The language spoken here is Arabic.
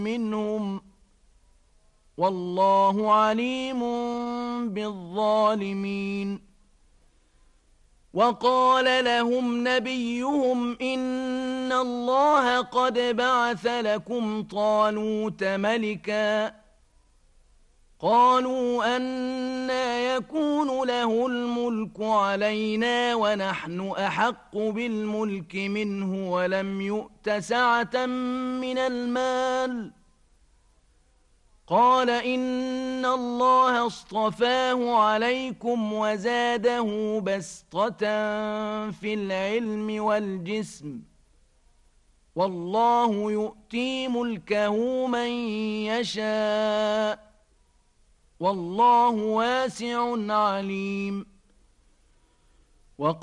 منهم والله عليم بالظالمين. وقال لهم نبيهم إن الله قد بعث لكم طالوت ملكا. قالوا أنى يكون له الملك علينا ونحن أحق بالملك منه ولم يؤت سعة من المال. قال إن الله اصطفاه عليكم وزاده بسطة في العلم والجسم والله يؤتي ملكه من يشاء والله واسع عليم.